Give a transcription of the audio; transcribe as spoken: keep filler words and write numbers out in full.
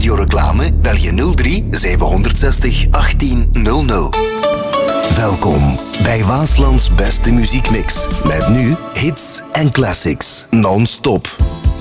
radioreclame, bel je nul drie zevenhonderdzestig achttien nul nul. Welkom bij Waaslands beste muziekmix. Met nu hits en classics non-stop.